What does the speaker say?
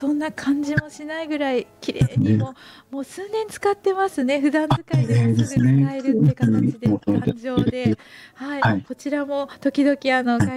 そんな感じもしないぐらい綺麗にね、 もう数年使ってますね。普段使いでも綺麗ですぐすね。 使えるってうん、 形で、 もうその頑丈で、はい、 はい。 こちらも時々